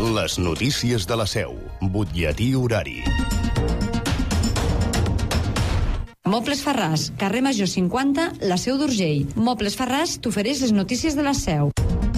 Les notícies de la Seu. Butlletí horari. Mobles Ferràs, carrer Major 50, la Seu d'Urgell. Mobles Ferràs t'ofereix les notícies de la Seu.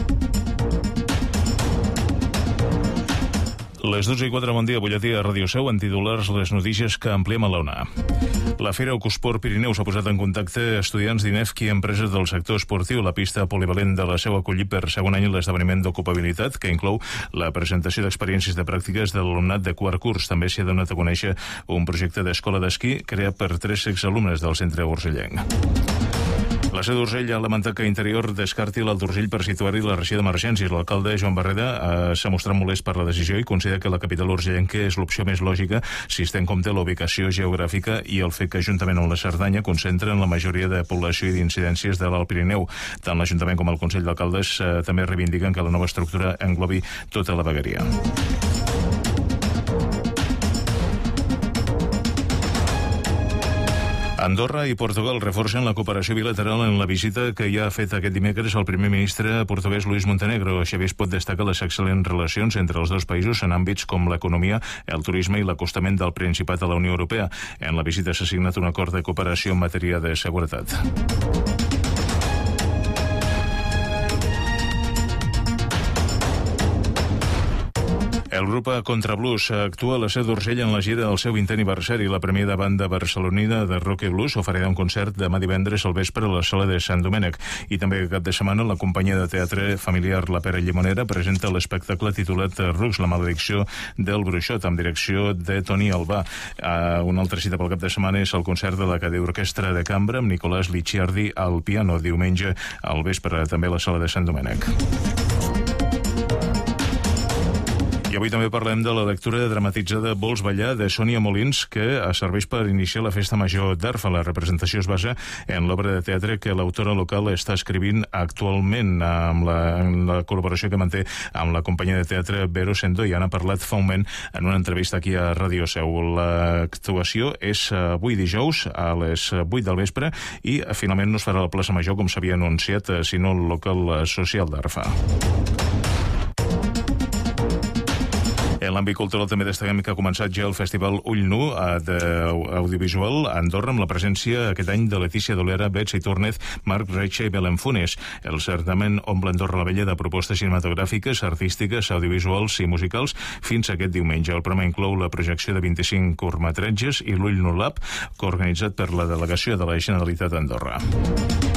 Les 12:04, bon dia, butlletí a Ràdio Seu, en titulars les notícies que ampliem a l'ONA. La Fira Ocusport Pirineus ha posat en contacte estudiants d'INEFC i empreses del sector esportiu. La pista polivalent de la Seu ha acollit per segon any l'esdeveniment d'ocupabilitat, que inclou la presentació d'experiències de pràctiques de l'alumnat de quart curs. També s'hi ha donat a conèixer un projecte d'escola d'esquí creat per 3 exalumnes del centre urgellenc. La Seu d'Urgell ha lamentat que Interior descarti l'Alt d'Urgell per situar-hi la regió d'emergències. L'alcalde Joan Barreda s'ha mostrat molest per la decisió i considera que la capital urgellenca és l'opció més lògica si es té en compte la ubicació geogràfica i el fet que, juntament amb la Cerdanya, concentren la majoria de població i d'incidències de l'Alt Pirineu. Tant l'Ajuntament com el Consell d'Alcaldes també reivindiquen que la nova estructura englobi tota la vegueria. Andorra i Portugal reforcen la cooperació bilateral en la visita que ja ha fet aquest dimecres el primer ministre portuguès Luís Montenegro. Xavier pot destacar les excel·lents relacions entre els dos països en àmbits com l'economia, el turisme i l'acostament del Principat a la Unió Europea. En la visita s'ha signat un acord de cooperació en matèria de seguretat. El grup Contrablues actua a la Seu d'Urgell en la gira del seu 20è aniversari. La premiada banda barcelonina de rock i blues oferirà un concert demà divendres al vespre a la sala de Sant Domènec. I també cap de setmana la companyia de teatre familiar La Pera Llimonera presenta l'espectacle titulat Rux, la maledicció del bruixot, amb direcció de Toni Albà. Una altra cita pel cap de setmana és el concert de la Cadena Orquestra de Cambra amb Nicolás Licciardi al piano, diumenge al vespre també a la sala de Sant Domènec. I avui també parlem de la lectura dramatitzada Vols ballar de Sònia Molins, que serveix per iniciar la festa major d'Arfa. La representació es basa en l'obra de teatre que l'autora local està escrivint actualment amb la col·laboració que manté amb la companyia de teatre Vero Sendó, i n'ha parlat fa un moment en una entrevista aquí a Ràdio Seu. L'actuació és avui dijous a les 8 del vespre i finalment no es farà a la plaça Major com s'havia anunciat, sinó al local social d'Arfa. En l'àmbit cultural també destaquem que ha començat ja el Festival Ull Nu d'Audiovisual a Andorra, amb la presència aquest any de Letícia Dolera, Betsy Túrnez, Marc Reixa i Belén Funes. El certamen omple Andorra la Vella de propostes cinematogràfiques, artístiques, audiovisuals i musicals fins aquest diumenge. El programa inclou la projecció de 25 curtmetratges i l'Ull Nu Lab, organitzat per la Delegació de la Generalitat d'Andorra.